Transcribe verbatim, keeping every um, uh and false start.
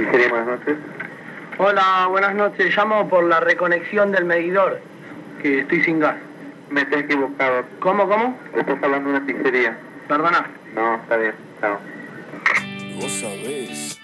Pizzería, buenas noches. Hola, buenas noches. Llamo por la reconexión del medidor, que estoy sin gas. Me te he equivocado. ¿Cómo, cómo? Estás hablando de una pizzería. Perdona. No, está bien. Chao. Vos sabés.